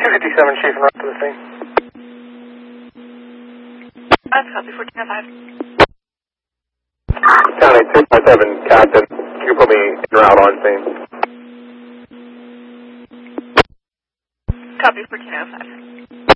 257, Chief, and right to the scene. That's copy 1405. County 257, Captain. Can you put me en route on scene? Copy 1405.